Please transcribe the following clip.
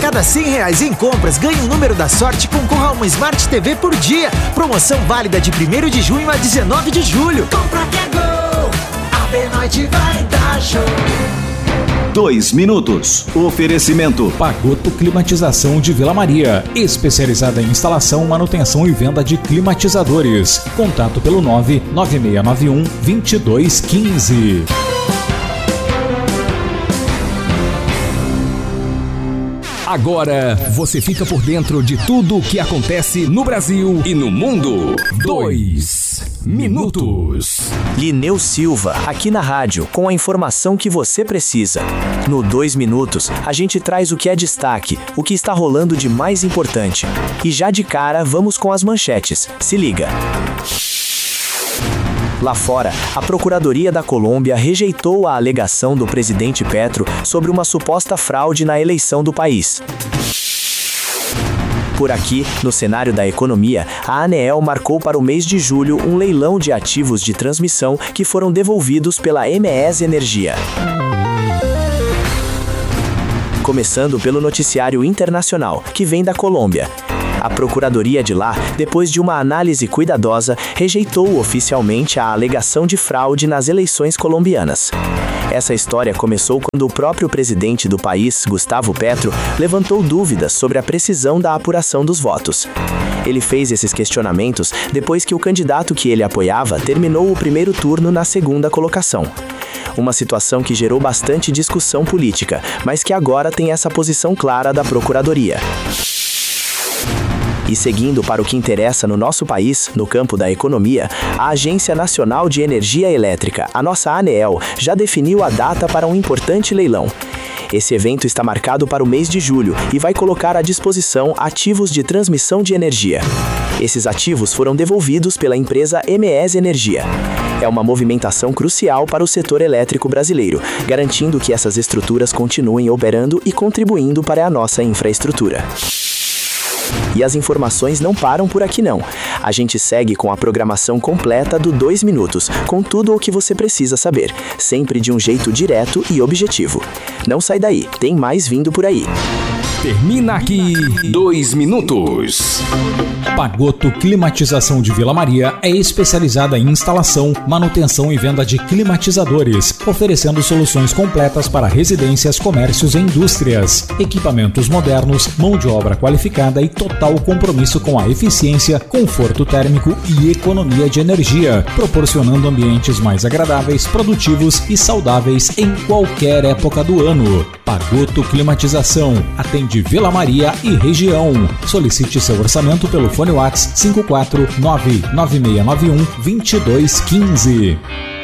cada R$100 em compras, ganhe um número da sorte e concorra a uma Smart TV por dia. Promoção válida de 1º de junho a 19 de julho. Compra que é gol, a Benoite vai dar show. 2 minutos. Oferecimento. Pagoto Climatização de Vila Maria. Especializada em instalação, manutenção e venda de climatizadores. Contato pelo 99691-2215. Agora você fica por dentro de tudo o que acontece no Brasil e no mundo. 2 minutos. Lineu Silva, aqui na rádio, com a informação que você precisa. No 2 minutos, a gente traz o que é destaque, o que está rolando de mais importante. E já de cara, vamos com as manchetes. Se liga. Lá fora, a Procuradoria da Colômbia rejeitou a alegação do presidente Petro sobre uma suposta fraude na eleição do país. Por aqui, no cenário da economia, a ANEEL marcou para o mês de julho um leilão de ativos de transmissão que foram devolvidos pela MES Energia. Começando pelo noticiário internacional, que vem da Colômbia. A Procuradoria de lá, depois de uma análise cuidadosa, rejeitou oficialmente a alegação de fraude nas eleições colombianas. Essa história começou quando o próprio presidente do país, Gustavo Petro, levantou dúvidas sobre a precisão da apuração dos votos. Ele fez esses questionamentos depois que o candidato que ele apoiava terminou o primeiro turno na segunda colocação. Uma situação que gerou bastante discussão política, mas que agora tem essa posição clara da Procuradoria. E seguindo para o que interessa no nosso país, no campo da economia, a Agência Nacional de Energia Elétrica, a nossa ANEEL, já definiu a data para um importante leilão. Esse evento está marcado para o mês de julho e vai colocar à disposição ativos de transmissão de energia. Esses ativos foram devolvidos pela empresa MES Energia. É uma movimentação crucial para o setor elétrico brasileiro, garantindo que essas estruturas continuem operando e contribuindo para a nossa infraestrutura. E as informações não param por aqui não. A gente segue com a programação completa do 2 minutos, com tudo o que você precisa saber, sempre de um jeito direto e objetivo. Não sai daí, tem mais vindo por aí. Termina aqui 2 minutos. Pagoto Climatização de Vila Maria é especializada em instalação, manutenção e venda de climatizadores, oferecendo soluções completas para residências, comércios e indústrias. Equipamentos modernos, mão de obra qualificada e total compromisso com a eficiência, conforto térmico e economia de energia, proporcionando ambientes mais agradáveis, produtivos e saudáveis em qualquer época do ano. Pagoto Climatização atende Vila Maria e região. Solicite seu orçamento pelo fone WhatsApp 5499691-2215.